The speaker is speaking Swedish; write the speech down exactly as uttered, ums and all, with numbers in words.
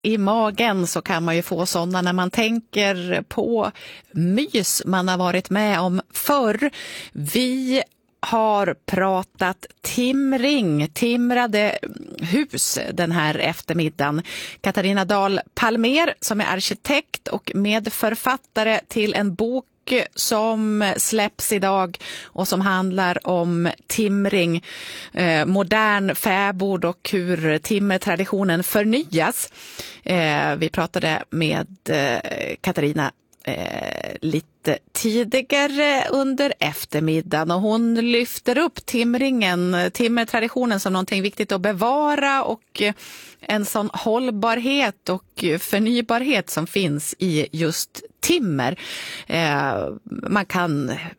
i magen så kan man ju få sådana när man tänker på mys man har varit med om förr. Vi har pratat timring, timrade hus den här eftermiddagen. Katarina Dahl Palmér som är arkitekt och medförfattare till en bok som släpps idag och som handlar om timring, eh, modern fäbod och hur timmertraditionen förnyas. Eh, vi pratade med eh, Katarina eh, lite tidigare under eftermiddagen och hon lyfter upp timringen, timmertraditionen som någonting viktigt att bevara och en sån hållbarhet och förnybarhet som finns i just timmer. Eh, man kan